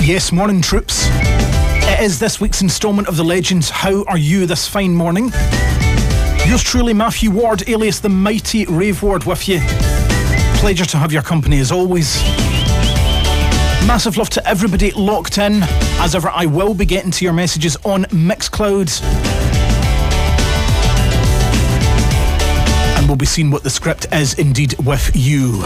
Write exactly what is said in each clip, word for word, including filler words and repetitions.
Yes, morning troops. It is this week's instalment of The Legends. How are you this fine morning? Yours truly, Matthew Ward, alias the mighty Rave Ward, with you. Pleasure to have your company as always. Massive love to everybody locked in. As ever, I will be getting to your messages on Mixcloud. And we'll be seeing what the script is indeed with you.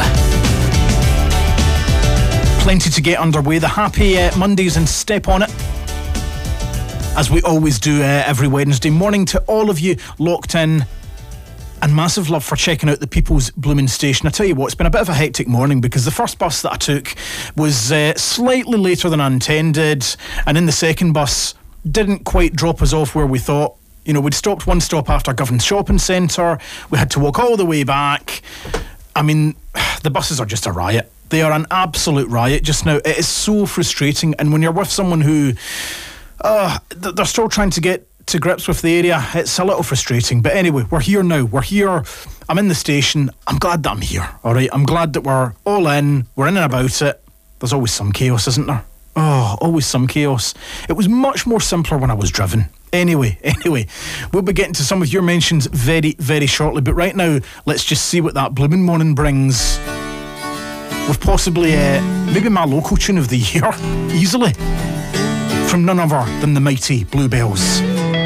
Plenty to get underway. The happy uh, Mondays and step on it, as we always do uh, every Wednesday morning, to all of you locked in. And massive love for checking out the People's Bloomin' Station. I tell you what, it's been a bit of a hectic morning because the first bus that I took was uh, slightly later than I intended, and in the second bus didn't quite drop us off where we thought. You know, we'd stopped one stop after Govan Shopping Centre. We had to walk all the way back. I mean, the buses are just a riot. They are an absolute riot just now. It is so frustrating. And when you're with someone who, uh, they're still trying to get to grips with the area, it's a little frustrating. But anyway, we're here now. We're here. I'm in the station. I'm glad that I'm here. All right. I'm glad that we're all in. We're in and about it. There's always some chaos, isn't there? Oh, always some chaos. It was much more simpler when I was driven. Anyway, anyway, we'll be getting to some of your mentions very, very shortly. But right now, let's just see what that blooming morning brings. With possibly uh, maybe my local tune of the year, easily, from none other than the mighty Bluebells.